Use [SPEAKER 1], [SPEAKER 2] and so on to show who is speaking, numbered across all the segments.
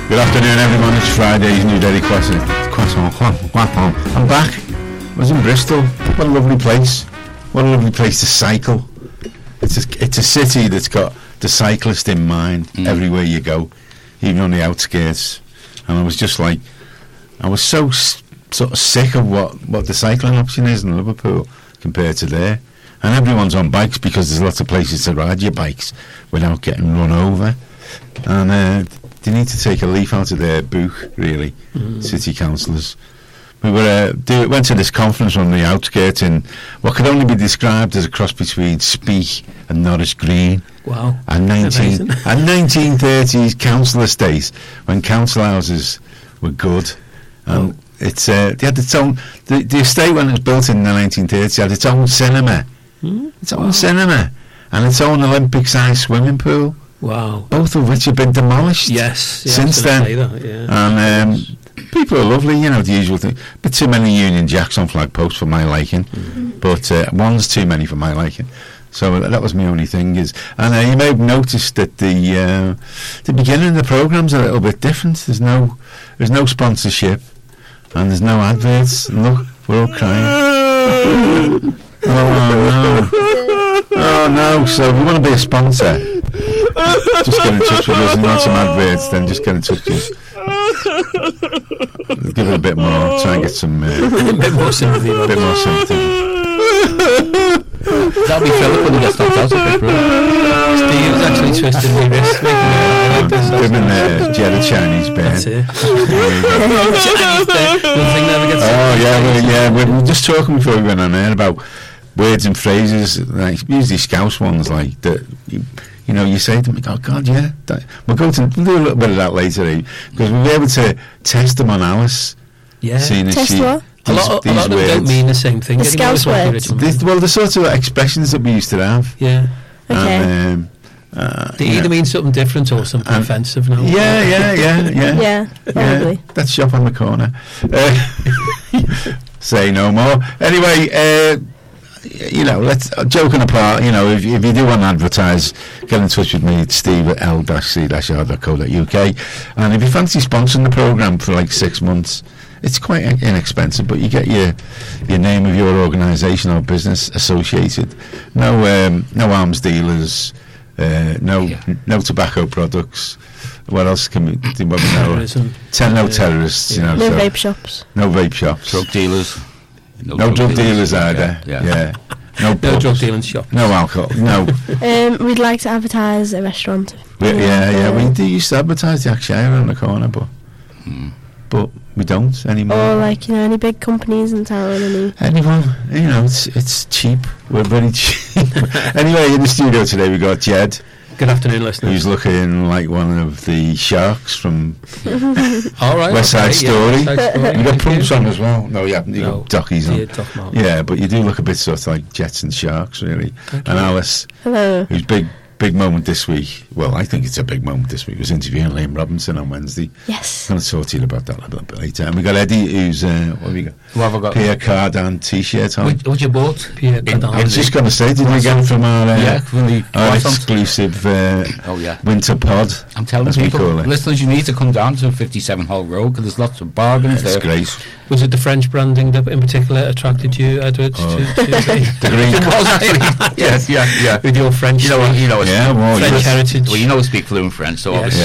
[SPEAKER 1] Good afternoon, everyone. It's Friday's New Daily Croissant. I'm back. I was in Bristol. What a lovely place. What a lovely place to cycle. It's a city that's got the cyclist in mind everywhere you go, even on the outskirts. And I was just like, I was so sort of sick of what the cycling option is in Liverpool compared to there. And everyone's on bikes because there's lots of places to ride your bikes without getting run over. And they need to take a leaf out of their book, really, city councillors. We went to this conference on the outskirts in what could only be described as a cross between Speke and Norris Green.
[SPEAKER 2] Wow.
[SPEAKER 1] And 1930s council estate, when council houses were good. And they had its own, the estate when it was built in the 1930s had its own cinema. Its own cinema. And its own Olympic-sized swimming pool.
[SPEAKER 2] Wow.
[SPEAKER 1] Both of which have been demolished since then. And people are lovely, you know, the usual thing. But too many Union Jacks on flag posts for my liking. But one's too many for my liking. So that was my only thing. And you may have noticed that the beginning of the programme's a little bit different. There's no sponsorship and there's no adverts. Look, we're all crying. Oh no! So if you want to be a sponsor, just get in touch with us. And you want some adverts, then just get in touch with us. Give it a bit more. Try and get some
[SPEAKER 2] a bit more sympathy.
[SPEAKER 3] That'll be Philip when he gets knocked out of the group.
[SPEAKER 2] Steve's actually twisted my wrist.
[SPEAKER 1] Him and Jed Chinese band.
[SPEAKER 2] That's it. Chinese band. Nothing never gets.
[SPEAKER 1] Oh yeah. We were just talking before we went on air about words and phrases, like usually Scouse ones, like that. You know, you say to them, "Oh God, yeah." We'll do a little bit of that later, because we'll be able to test them on Alice.
[SPEAKER 2] Yeah.
[SPEAKER 4] Test what?
[SPEAKER 2] A lot of them don't mean the same thing.
[SPEAKER 4] The Scouse words.
[SPEAKER 1] The sort of expressions that we used to have.
[SPEAKER 2] Yeah.
[SPEAKER 4] Okay.
[SPEAKER 1] And,
[SPEAKER 2] they either mean something different or something offensive now.
[SPEAKER 4] Yeah, probably.
[SPEAKER 1] That's shop on the corner. Say no more. Anyway, you know, let's joking apart. You know, if you do want to advertise, get in touch with me at steve@l-c-r.co.uk. And if you fancy sponsoring the programme for like 6 months, it's quite inexpensive, but you get your name of your organisation or business associated. No arms dealers. No tobacco products. What else can we do? No terrorists. You know,
[SPEAKER 4] no vape shops.
[SPEAKER 1] No vape shops.
[SPEAKER 3] Drug dealers.
[SPEAKER 1] No drug dealers either. Yeah. No
[SPEAKER 2] drug dealing shop.
[SPEAKER 1] No alcohol. No.
[SPEAKER 4] We'd like to advertise a restaurant.
[SPEAKER 1] We used to advertise the Akshaya on the corner, but we don't anymore.
[SPEAKER 4] Or like, you know, any big companies in town.
[SPEAKER 1] Anyone, you know, it's cheap. We're very cheap. Anyway, in the studio today we got Jed.
[SPEAKER 2] Good afternoon, listeners.
[SPEAKER 1] Who's looking like one of the sharks from West Side Story. You got pumps on as well. No, you haven't. You got Dockies on. Yeah, but you do look a bit sort of like Jets and Sharks, really. And Alice,
[SPEAKER 4] who's
[SPEAKER 1] big moment this week. Well, I think it's a big moment this week. Was interviewing Liam Robinson on Wednesday.
[SPEAKER 4] Yes.
[SPEAKER 1] I'm going to talk to you about that a little bit later. And we got Eddie, who's what have we got?
[SPEAKER 3] What have I got?
[SPEAKER 1] Pierre Cardin t-shirt on.
[SPEAKER 3] What you bought?
[SPEAKER 2] Pierre Cardin.
[SPEAKER 1] I was just going to say, did we get it from our exclusive winter pod?
[SPEAKER 3] I'm telling people, listeners, you need to come down to 57 Hull Road because there's lots of bargains there.
[SPEAKER 1] That's great.
[SPEAKER 2] Was it the French branding that in particular attracted you, Edward?
[SPEAKER 1] The green.
[SPEAKER 3] Yes, yeah.
[SPEAKER 2] With your French, French heritage.
[SPEAKER 3] Well, you know, we speak fluent French, so obviously.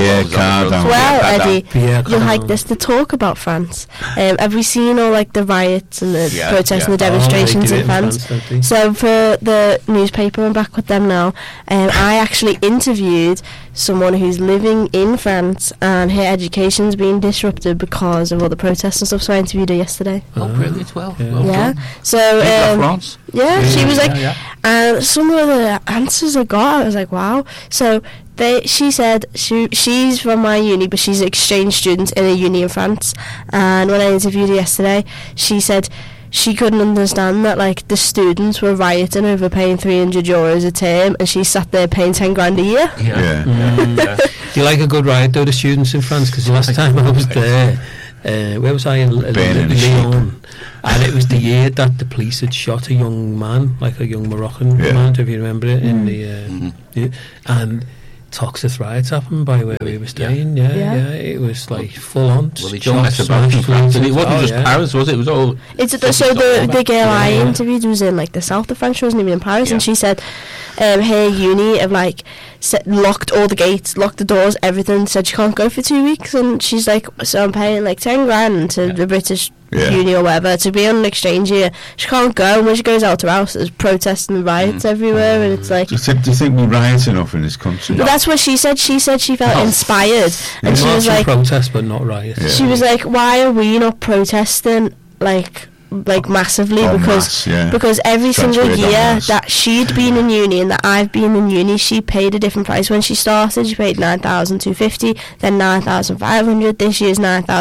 [SPEAKER 4] Well, Eddie, you like this to talk about France. Have we seen all like the riots and the protests and the demonstrations in France? So for the newspaper, I'm back with them now. I actually interviewed someone who's living in France and her education's been disrupted because of all the protests and stuff. So I interviewed her yesterday.
[SPEAKER 3] Oh, brilliant! Well,
[SPEAKER 4] So
[SPEAKER 3] France.
[SPEAKER 4] She was like, and some of the answers I got, I was like, wow. So she said she's from my uni, but she's an exchange student in a uni in France. And when I interviewed her yesterday, she said she couldn't understand that like the students were rioting over paying €300 a term, and she sat there paying 10 grand a year.
[SPEAKER 2] Do you like a good riot though, the students in France? Because last time I was there, where was I? In Lyon. And it was the year that the police had shot a young man, like a young Moroccan man, if you remember it, in the and toxic riots happened by where we were staying. Yeah. It was like full on.
[SPEAKER 3] Well, they don't mess about in France. It wasn't just Paris, was it? It was all.
[SPEAKER 4] So the girl I interviewed was in like the south of France. She wasn't even in Paris, and she said her uni have like locked all the gates, locked the doors, everything. Said she can't go for 2 weeks, and she's like, so I'm paying like 10 grand to the British uni or whatever to be on an exchange year. She can't go, and when she goes out to her house there's protests and riots everywhere, and it's like,
[SPEAKER 1] do you think we riot enough in this country?
[SPEAKER 4] But that's what she said. She said she felt inspired, and she was like,
[SPEAKER 2] protest but not riot.
[SPEAKER 4] She was like, why are we not protesting like massively, because every single year that she'd been in uni and that I've been in uni, she paid a different price. When she started, she paid 9,250, then 9,500. This year's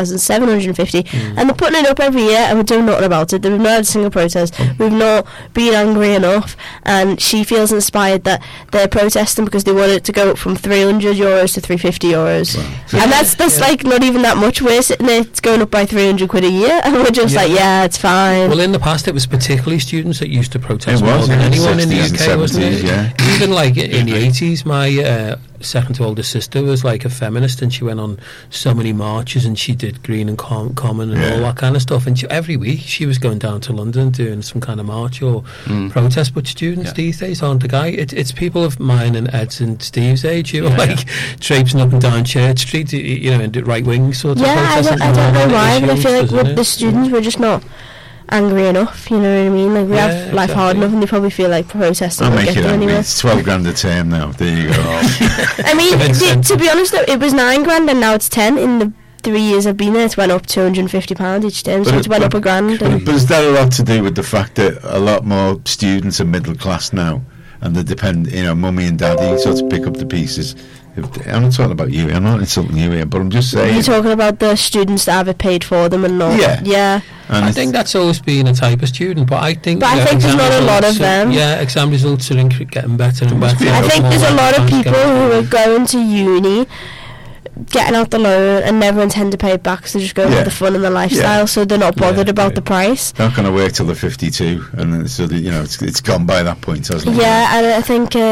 [SPEAKER 4] 9,750, and they're putting it up every year, and we're doing nothing about it. There's not a single protest. We've not been angry enough, and she feels inspired that they're protesting because they want it to go up from €300 to €350, and that's like not even that much. We're sitting there, it's going up by £300 a year, and we're just like, it's fine.
[SPEAKER 2] Well, in the past, it was particularly students that used to protest more than anyone in the UK, wasn't it? Even like in the 80s, my second to oldest sister was like a feminist, and she went on so many marches, and she did Green and Common and all that kind of stuff. And every week she was going down to London doing some kind of march or protest. But students these days aren't the guy. It's people of mine and Ed's and Steve's age who are like traipsing up and down Church Street, in the right wing sort of protest.
[SPEAKER 4] I don't know why, but I feel like with the students we're just not angry enough, you know what I mean? Like, we have life hard enough, and they probably feel like protesting won't get them anywhere.
[SPEAKER 1] It's 12 grand a term now. There you go.
[SPEAKER 4] I mean, to be honest though, it was 9 grand and now it's 10. In the 3 years I've been there, it's went up £250 each term, so it's went up £1,000.
[SPEAKER 1] But is that a lot to do with the fact that a lot more students are middle class now, and they depend, mummy and daddy sort of pick up the pieces? I'm not talking about you. I'm not insulting you here, but I'm just saying.
[SPEAKER 4] You're talking about the students that have it paid for them and not. Yeah.
[SPEAKER 2] And I think that's always been a type of student, but I think.
[SPEAKER 4] But I think there's not a lot of them.
[SPEAKER 2] Yeah, exam results are getting better and better.
[SPEAKER 4] I think there's a lot of people who are going to uni, getting out the loan, and never intend to pay it back, so just go for the fun and the lifestyle, so they're not bothered about the price.
[SPEAKER 1] They're not going to work till they're 52, and then so it's gone by that point, hasn't it?
[SPEAKER 4] Yeah, and I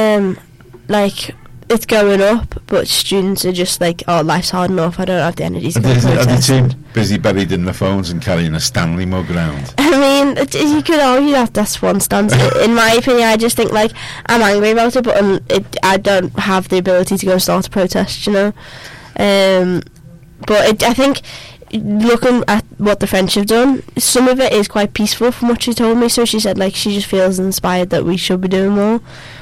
[SPEAKER 4] think it's going up, but students are just like, life's hard enough, I don't have the energy to go protest.
[SPEAKER 1] Are they too busy buried in their phones and carrying a Stanley mug around?
[SPEAKER 4] I mean, you could argue that's one stance. In my opinion, I just think, like, I'm angry about it, but I don't have the ability to go start a protest, But I think, looking at what the French have done, some of it is quite peaceful from what she told me. So she said, like, she just feels inspired that we should be doing more.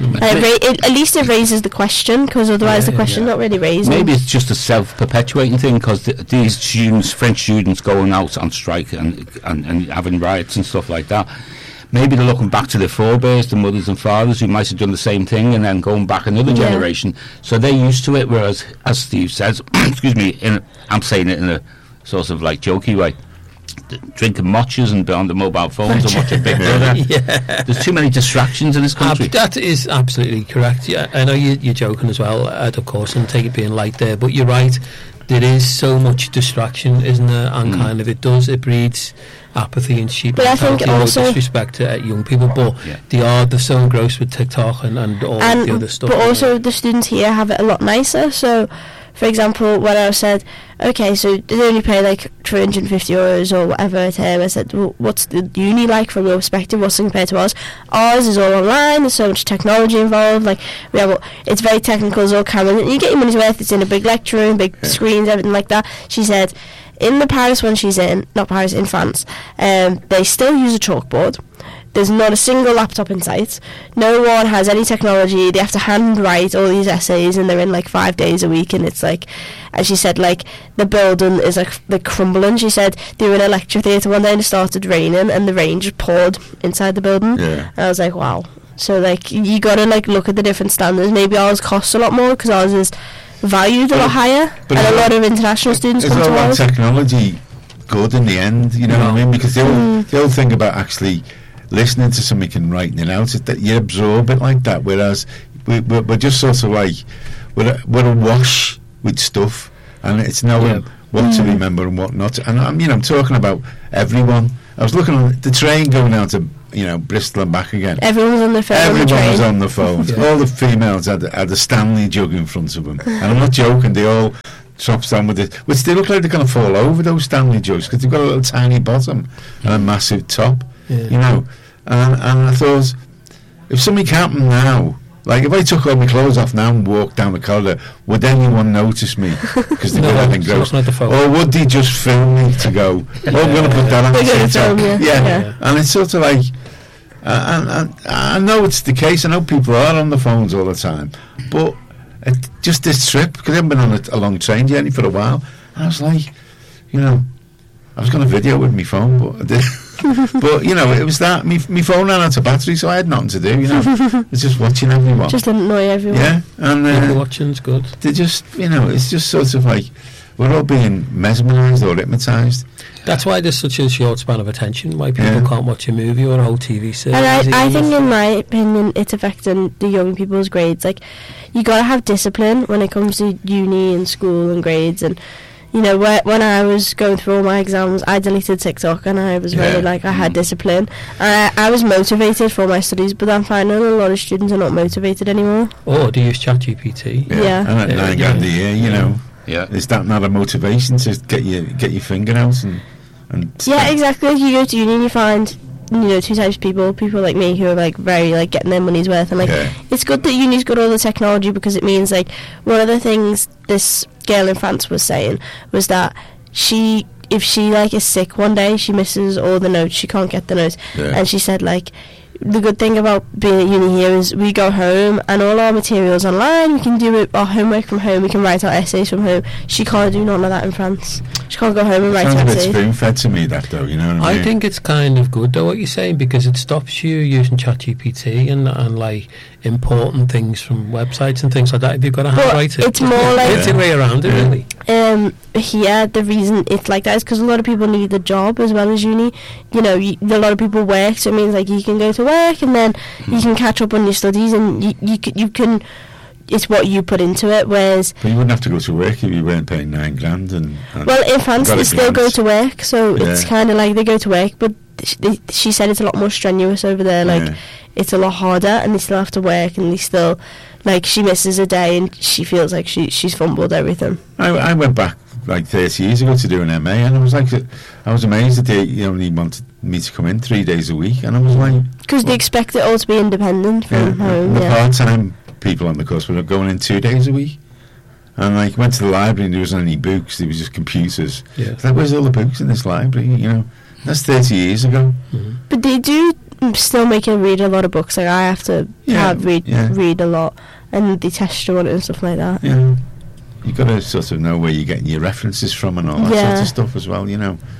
[SPEAKER 4] At least it raises the question, because otherwise the question's not really raised.
[SPEAKER 3] Maybe it's just a self-perpetuating thing, because these students, French students, going out on strike and having riots and stuff like that, maybe they're looking back to their forebears, the mothers and fathers who might have done the same thing, and then going back another generation. So they're used to it, whereas, as Steve says, excuse me, I'm saying it in a sort of like jokey way, drinking matchas and on the mobile phones and watching Big Brother. There's too many distractions in this country.
[SPEAKER 2] That is absolutely correct. Yeah, I know you're joking as well, Ed, of course, and take it being light there, but you're right. There is so much distraction, isn't there? And kind of it breeds apathy and sheep mentality. No disrespect to young people, but they're so engrossed with TikTok and all the other stuff.
[SPEAKER 4] But also the students here have it a lot nicer. So, for example, when I said, okay, so they only pay like €350 or whatever a term, I said, well, what's the uni like from your perspective? What's it compared to ours? Ours is all online. There's so much technology involved. Like, it's very technical. It's all cameras. You get your money's worth. It's in a big lecture room, big screens, everything like that. She said, in the Paris one she's in, in France, they still use a chalkboard. There's not a single laptop in sight. No one has any technology. They have to handwrite all these essays, and they're in like 5 days a week. And it's like, as she said, like, the building is like crumbling. She said they were in a lecture theatre one day and it started raining, and the rain just poured inside the building. And I was like, wow. So like, you got to like look at the different standards. Maybe ours costs a lot more because ours is valued a lot higher, and a lot of international students come to ours.
[SPEAKER 1] Is all that technology good in the end? You know what I mean? Because the whole thing about actually listening to something and writing it out is that you absorb it like that, whereas we're just sort of like we're awash with stuff, and it's knowing what to remember and what not. And I'm talking about everyone. I was looking on the train going down to Bristol and back again.
[SPEAKER 4] Everyone was on the phone.
[SPEAKER 1] Everyone was on the phone. Yeah. All the females had a Stanley jug in front of them, and I'm not joking. They all drops down with it, which they look like they're going to fall over, those Stanley jugs, because they've got a little tiny bottom and a massive top. And I thought, if something happened now, like if I took all my clothes off now and walked down the corridor, would anyone notice me? Because they've got anything gross. Or would they just film me to go, I'm going to put that on TikTok? Yeah. And it's sort of like, I know it's the case, I know people are on the phones all the time, but just this trip, because I haven't been on a long train journey for a while, and I was like, I was going to video with my phone, but I did. But it was that my phone ran out of battery, so I had nothing to do. It's just watching everyone.
[SPEAKER 4] Just annoy everyone.
[SPEAKER 1] Yeah, and
[SPEAKER 2] watching's good.
[SPEAKER 1] They just, it's just sort of like we're all being mesmerised or hypnotised.
[SPEAKER 2] That's why there's such a short span of attention. Why people can't watch a movie or a whole TV series.
[SPEAKER 4] And I think, in my opinion, it's affecting the young people's grades. Like, you got to have discipline when it comes to uni and school and grades. And when I was going through all my exams, I deleted TikTok, and I was really I had discipline. I was motivated for my studies, but I'm finding a lot of students are not motivated anymore.
[SPEAKER 2] Or do you use ChatGPT?
[SPEAKER 4] Yeah.
[SPEAKER 1] And at $9,000 a year, is that not a motivation to get your finger out and
[SPEAKER 4] yeah, exactly. You go to uni and you find two types of people like me who are very getting their money's worth, and it's good that uni's got all the technology, because it means one of the things this girl in France was saying was that if she is sick one day, she misses all the notes, she can't get the notes, and she said the good thing about being at uni here is we go home and all our materials online, we can do our homework from home, we can write our essays from home. She can't do none of that in France. She can't go home and write essays.
[SPEAKER 1] Sounds a bit spoon-fed to me, that, though, you know what I mean?
[SPEAKER 2] I think it's kind of good, though, what you're saying, because it stops you using ChatGPT and important things from websites and things like that. If you've got to handwrite it,
[SPEAKER 4] it's more it's
[SPEAKER 2] a way around it, really.
[SPEAKER 4] Here, the reason it's like that is because a lot of people need a job as well as uni. A lot of people work, so it means you can go to work and then you can catch up on your studies, and you can. It's what you put into it. Whereas,
[SPEAKER 1] but you wouldn't have to go to work if you weren't paying $9,000. And
[SPEAKER 4] well, in France they still go to work, so it's kind of like they go to work, but she said it's a lot more strenuous over there. It's a lot harder, and they still have to work, and they still she misses a day, and she feels like she's fumbled everything.
[SPEAKER 1] I went back 30 years ago to do an MA, and I was amazed that they only wanted me to come in 3 days a week, and I was
[SPEAKER 4] because they expect it all to be independent from home.
[SPEAKER 1] The part-time people on the course were going in 2 days a week, and went to the library and there wasn't any books, there was just computers. Where's all the books in this library? That's 30 years ago.
[SPEAKER 4] But they do still make you read a lot of books. I have to read a lot, and they test you on it and stuff like that.
[SPEAKER 1] You've got to sort of know where you're getting your references from and all that sort of stuff as well.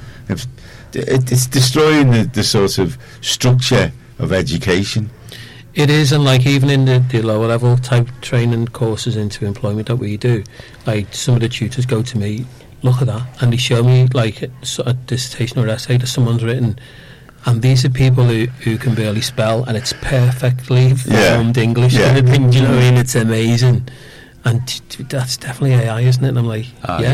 [SPEAKER 1] It's destroying the sort of structure of education.
[SPEAKER 2] It is, and even in the lower level type training courses into employment that we do, some of the tutors go to me, look at that, and they show me a dissertation or essay that someone's written, and these are people who can barely spell, and it's perfectly formed English and everything. You know what I mean? It's amazing. And that's definitely AI, isn't it? And I'm like,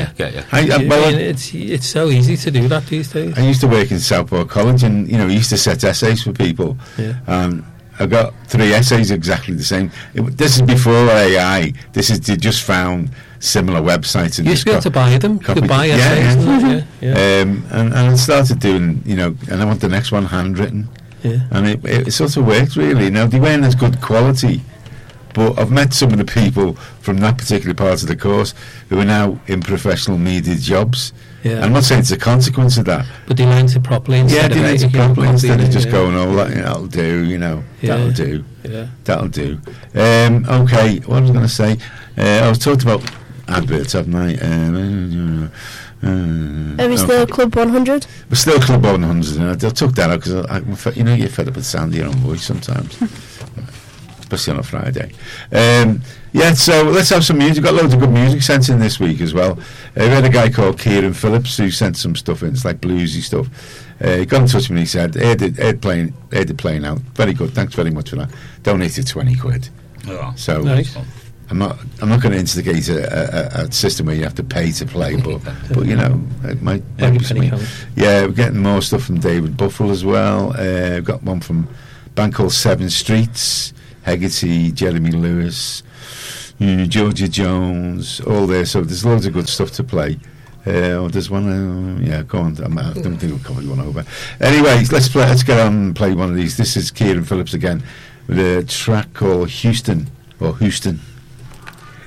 [SPEAKER 2] it's so easy to do that these days.
[SPEAKER 1] I used to work in Southport College, and we used to set essays for people. I got 3 essays exactly the same. This is before AI. They just found similar websites and
[SPEAKER 2] you used to be able to buy them. You could buy essays.
[SPEAKER 1] And I started doing, and I want the next one handwritten. And it sort of worked really. Now they weren't as good quality, but I've met some of the people from that particular part of the course who are now in professional media jobs. I'm not saying it's a consequence of that,
[SPEAKER 2] but they learn it properly instead
[SPEAKER 1] of just going, that'll do, that'll do. That'll do. Okay, what was I going to say? I was talking about adverts, haven't I?
[SPEAKER 4] Are we still Club 100?
[SPEAKER 1] We're still Club 100, and I took that out because you get fed up with the sound of your own voice sometimes. Especially on a Friday. So let's have some music. We've got loads of good music sent in this week as well. We had a guy called Kieran Phillips who sent some stuff in. It's bluesy stuff. He got in touch with me and he said, Ed playing out. Very good. Thanks very much for that. Donated £20.
[SPEAKER 3] Oh,
[SPEAKER 1] so
[SPEAKER 2] nice.
[SPEAKER 1] I'm not going to instigate a system where you have to pay to play, but you know, it might be something. Yeah, we're getting more stuff from David Buffel as well. We've got one from a band called Seven Streets, Hegarty, Jeremy Lewis, Georgia Jones, all there. So there's loads of good stuff to play. There's one. Yeah, go on. I don't think we'll cover one over. Anyway, let's get on and play one of these. This is Kieran Phillips again with a track called Houston.